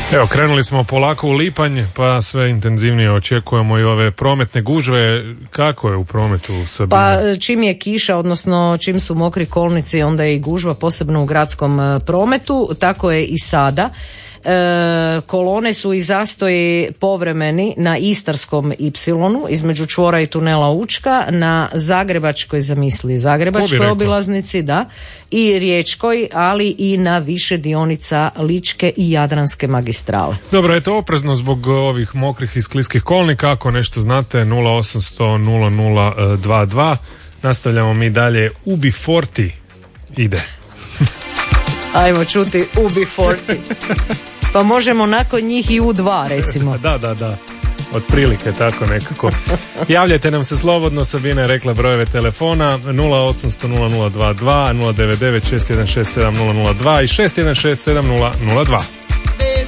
Evo, krenuli smo polako u lipanj, pa sve intenzivnije očekujemo i ove prometne gužve. Kako je u prometu, Sabina? Pa čim je kiša, odnosno čim su mokri kolnici, onda je i gužva, posebno u gradskom prometu. Tako je i sada. Kolone su i zastoji povremeni na Istarskom Y između čvora i tunela Učka, na Zagrebačkoj, Zagrebačkoj obilaznici, da, i Riječkoj, ali i na više dionica Ličke i Jadranske magistrale. Dobro, eto, oprezno zbog ovih mokrih i skliskih kolnika, ako nešto znate, 0800 0022. Nastavljamo mi dalje. UB40 ide. Ajmo čuti UB40. Pa možemo nakon njih i U2, recimo. Da. Otprilike tako nekako. Javljajte nam se slobodno, Sabina je rekla brojeve telefona 0800 0022, 099 616 7002 i 616 7002.